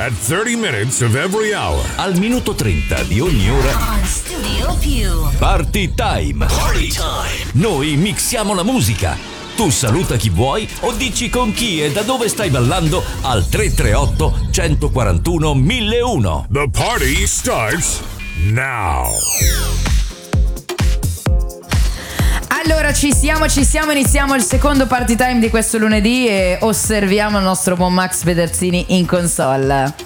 At 30 minutes of every hour. Al minuto 30 di ogni ora. On Studio Più. Party Time. Party time. Noi mixiamo la musica. Tu saluta chi vuoi o dici con chi e da dove stai ballando al 338 141 1001. The party starts now. Allora ci siamo, iniziamo il secondo party time di questo lunedì e osserviamo il nostro buon Max Pederzini in console.